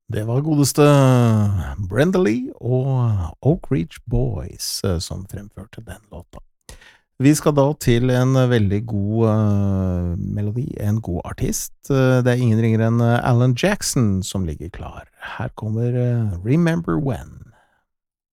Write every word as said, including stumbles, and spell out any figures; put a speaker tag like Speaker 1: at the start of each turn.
Speaker 1: Det var godeste Brenda Lee og Oak Ridge Boys eh, som fremførte den låta. Vi skal da til en veldig god uh, melodi, en god artist. Uh, det er ingen ringer enn uh, Alan Jackson som ligger klar. Her kommer uh, Remember When.